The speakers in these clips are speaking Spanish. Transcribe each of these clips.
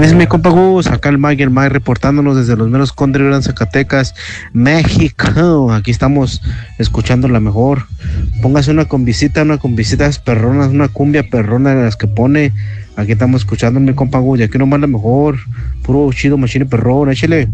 dice mi compa Gus? Acá el Mike reportándonos desde los menos Condre, Zacatecas, México. Aquí estamos escuchando la mejor. Póngase una combisita perronas, una cumbia perrona de las que pone. Aquí estamos escuchando mi compa Gus, y aquí nomás la mejor. Puro chido, machine perrón, échale.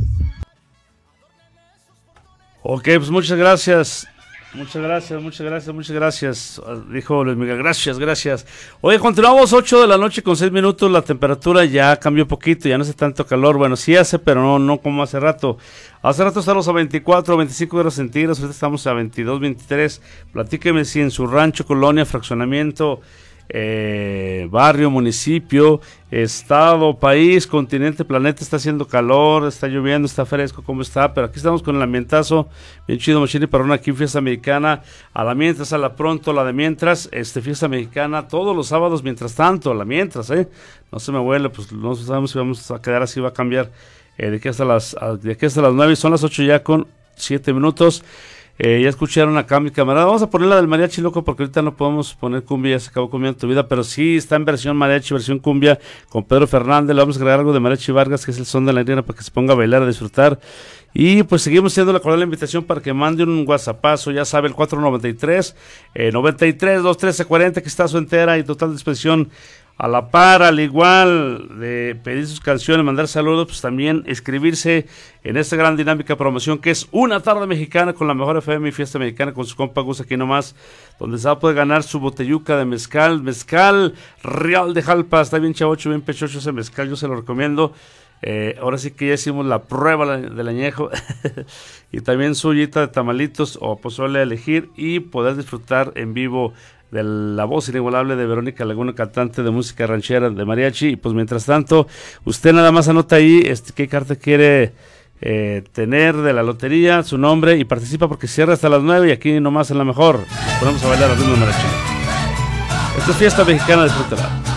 Ok, pues muchas gracias. Muchas gracias, dijo Luis Miguel, gracias. Oye, continuamos 8 de la noche con 6 minutos, la temperatura ya cambió poquito, ya no hace tanto calor, bueno, sí hace, pero no como hace rato estábamos a 24, 25 grados centígrados, ahorita estamos a 22, 23, platíqueme si en su rancho, colonia, fraccionamiento, barrio, municipio, estado, país, continente, planeta, está haciendo calor, está lloviendo, está fresco, ¿cómo está? Pero aquí estamos con el ambientazo, bien chido, machine perrón, aquí fiesta mexicana, a la mientras, a la pronto, la de mientras, fiesta mexicana, todos los sábados, mientras tanto, a la mientras, no se me huele, pues no sabemos si vamos a quedar así, va a cambiar, de aquí hasta las 9, son las 8 ya con 7 minutos. Ya escucharon acá mi camarada, vamos a poner la del mariachi loco porque ahorita no podemos poner cumbia, ya se acabó Cumbia en tu vida, pero sí está en versión mariachi, versión cumbia con Pedro Fernández, le vamos a agregar algo de Mariachi Vargas que es el son de la arena para que se ponga a bailar, a disfrutar, y pues seguimos haciendo la cordial invitación para que mande un whatsappazo, ya sabe, el 493 93 213 40 que está su entera y total disposición. A la par, al igual de pedir sus canciones, mandar saludos, pues también escribirse en esta gran dinámica promoción que es Una Tarde Mexicana con la mejor FM y fiesta mexicana con su compa Gus aquí nomás, donde se va a poder ganar su botelluca de mezcal Real de Jalpa, está bien chavocho, bien pechocho ese mezcal, yo se lo recomiendo. Ahora sí que ya hicimos la prueba del añejo y también su ollita de tamalitos o pozole a elegir y poder disfrutar en vivo de la voz inigualable de Verónica Laguna, cantante de música ranchera de mariachi. Y pues mientras tanto, usted nada más anota ahí qué carta quiere tener de la lotería, su nombre, y participa porque cierra hasta las 9 y aquí nomás en la mejor ponemos a bailar al ritmo de mariachi. Esta es fiesta mexicana, disfrútala.